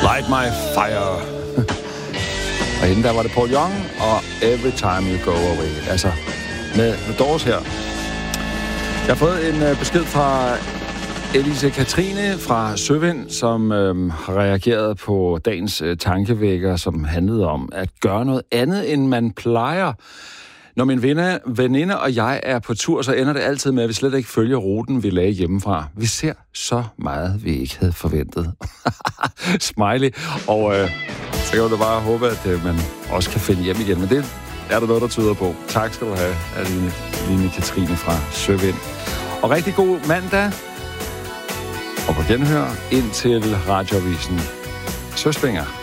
Light My Fire. Og hende der var det Paul Young og Every Time You Go Away. Altså med The Doors her. Jeg har fået en besked fra Elise Katrine fra Søvind, som har reageret på dagens tankevækker, som handlede om at gøre noget andet, end man plejer. Når min veninde og jeg er på tur, så ender det altid med, at vi slet ikke følger ruten, vi lagde hjemmefra. Vi ser så meget, vi ikke havde forventet. Smiley. Og så kan du bare håbe, at man også kan finde hjem igen. Men det er der noget, der tyder på. Tak skal du have, Aline Katrine fra Søvind. Og rigtig god mandag. Og på genhør ind til Radioavisen Søsvinger.